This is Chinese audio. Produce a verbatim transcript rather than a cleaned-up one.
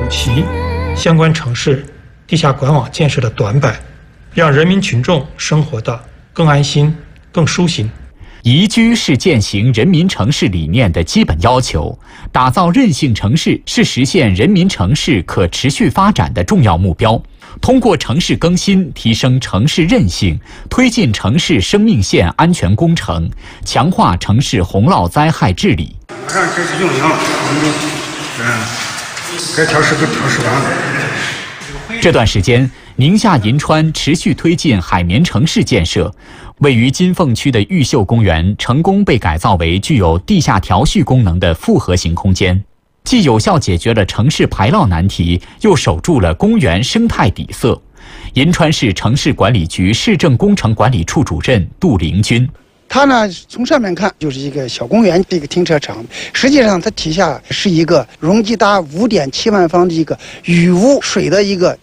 期相关城市地下管网建设的短板，让人民群众生活得更安心、更舒心。 宜居是践行人民城市理念的基本要求，打造韧性城市是实现人民城市可持续发展的重要目标。通过城市更新，提升城市韧性，推进城市生命线安全工程，强化城市洪涝灾害治理。 马上开始运营了，我们就嗯，该调试都调试完了。 这段时间，宁夏银川持续推进海绵城市建设。位于金凤区的玉秀公园成功被改造为具有地下调蓄功能的复合型空间，既有效解决了城市排涝难题，又守住了公园生态底色。银川市城市管理局市政工程管理处主任杜凌军。 它呢，从上面看就是一个小公园，一个停车场。实际上，它底下是一个容积达五点七万方的一个雨污水的一个